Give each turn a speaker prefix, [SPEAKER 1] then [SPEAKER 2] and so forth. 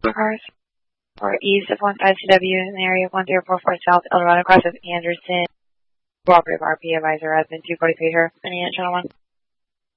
[SPEAKER 1] for cars. Or east of 15 CW in the area of 1044 South Eldorado, cross of Anderson. Cooperative RP advisor has been 243 here. Any gentlemen?